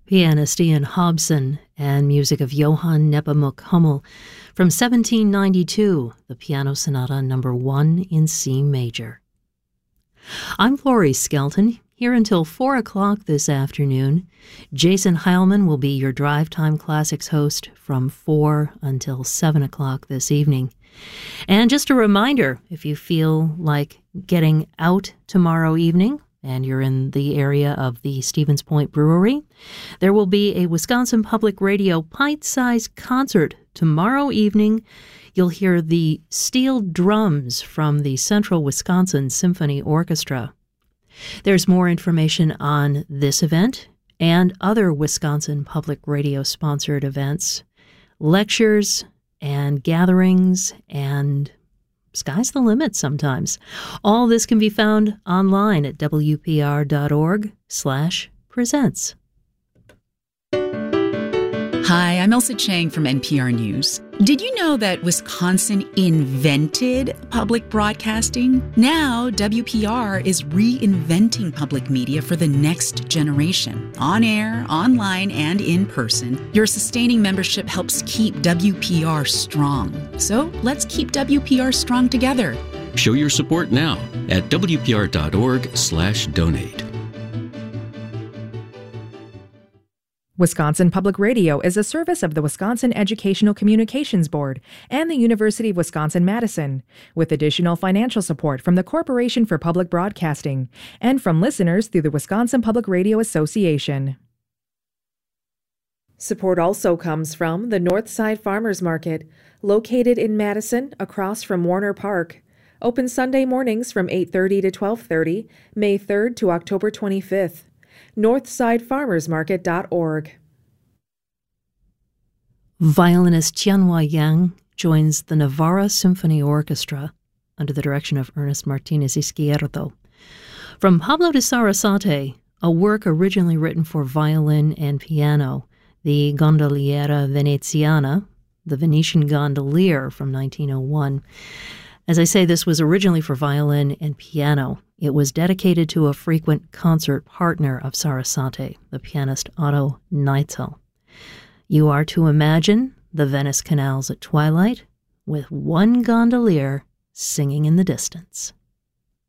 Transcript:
Pianist Ian Hobson and music of Johann Nepomuk Hummel from 1792, the Piano Sonata No. 1 in C major. I'm Laurie Skelton, here until 4 o'clock this afternoon. Jason Heilman will be your Drive Time Classics host from 4 until 7 o'clock this evening. And just a reminder, if you feel like getting out tomorrow evening, and you're in the area of the Stevens Point Brewery, there will be a Wisconsin Public Radio pint-sized concert tomorrow evening. You'll hear the steel drums from the Central Wisconsin Symphony Orchestra. There's more information on this event and other Wisconsin Public Radio-sponsored events, lectures and gatherings, and sky's the limit sometimes. All this can be found online at wpr.org/presents. Hi, I'm Elsa Chang from NPR News. Did you know that Wisconsin invented public broadcasting? Now, WPR is reinventing public media for the next generation. On air, online, and in person, your sustaining membership helps keep WPR strong. So let's keep WPR strong together. Show your support now at wpr.org/donate. Wisconsin Public Radio is a service of the Wisconsin Educational Communications Board and the University of Wisconsin-Madison, with additional financial support from the Corporation for Public Broadcasting and from listeners through the Wisconsin Public Radio Association. Support also comes from the Northside Farmers Market, located in Madison across from Warner Park. Open Sunday mornings from 8:30 to 12:30, May 3rd to October 25th. NorthsideFarmersMarket.org. Violinist Tianhua Yang joins the Navarra Symphony Orchestra under the direction of Ernest Martinez Izquierdo. From Pablo de Sarasate, a work originally written for violin and piano, the Gondoliera Veneziana, the Venetian Gondolier from 1901. As I say, this was originally for violin and piano. It was dedicated to a frequent concert partner of Sarasate, the pianist Otto Neitzel. You are to imagine the Venice canals at twilight with one gondolier singing in the distance.